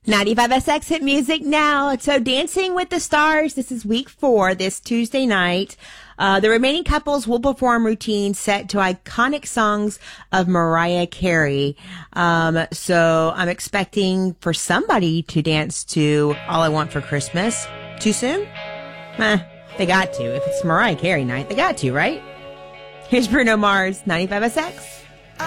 95SX Hit Music now. So Dancing with the Stars, this is week 4, this Tuesday night. The remaining couples will perform routines set to iconic songs of Mariah Carey. So I'm expecting for somebody to dance to All I Want for Christmas. Too soon? They got to. If it's Mariah Carey night, they got to, right? Here's Bruno Mars, 95SX.